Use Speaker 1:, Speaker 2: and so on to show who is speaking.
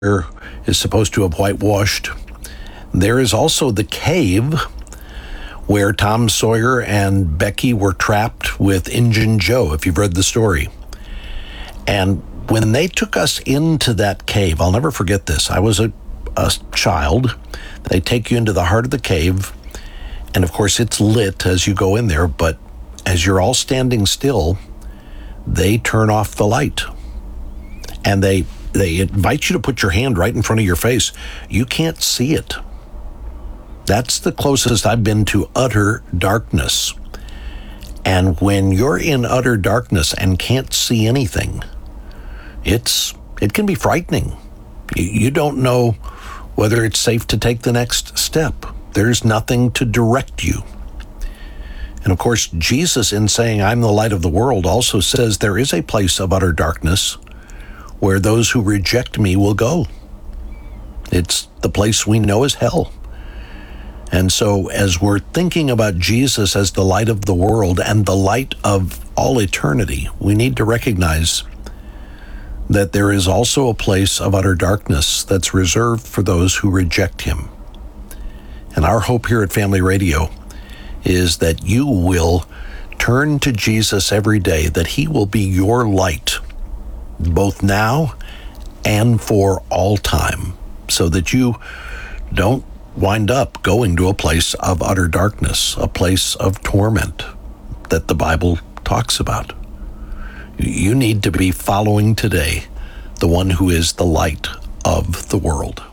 Speaker 1: is supposed to have whitewashed. There is also the cave where Tom Sawyer and Becky were trapped with Injun Joe, if you've read the story. And when they took us into that cave, I'll never forget this. I was a child. They take you into the heart of the cave, and of course it's lit as you go in there, but as you're all standing still, they turn off the light. And they invite you to put your hand right in front of your face. You can't see it. That's the closest I've been to utter darkness. And when you're in utter darkness and can't see anything, it can be frightening. You don't know whether it's safe to take the next step. There's nothing to direct you. And of course, Jesus, in saying, "I'm the light of the world," also says there is a place of utter darkness where those who reject me will go. It's the place we know as hell. And so as we're thinking about Jesus as the light of the world and the light of all eternity, we need to recognize that there is also a place of utter darkness that's reserved for those who reject him. And our hope here at Family Radio is that you will turn to Jesus every day, that he will be your light, both now and for all time, so that you don't wind up going to a place of utter darkness, a place of torment that the Bible talks about. You need to be following today the one who is the light of the world.